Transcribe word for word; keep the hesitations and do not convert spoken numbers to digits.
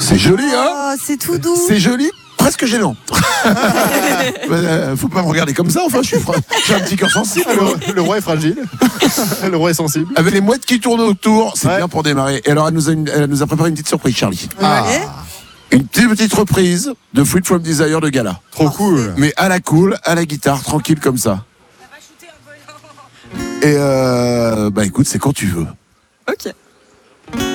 C'est joli, hein? Oh, c'est tout doux. C'est joli, presque gênant. euh, faut pas me regarder comme ça, enfin, je suis fra... j'ai un petit cœur sensible. Le, le roi est fragile. Le roi est sensible. Avec les mouettes qui tournent autour, c'est Ouais. bien pour démarrer. Et alors, elle nous a, une- elle nous a préparé une petite surprise, Charlie. Ah, Ouais. Une petite, petite reprise de Fruit from Desire de Gala. trop cool. Mais à la cool, à la guitare, tranquille comme ça. Et euh, bah écoute, c'est quand tu veux. Ok.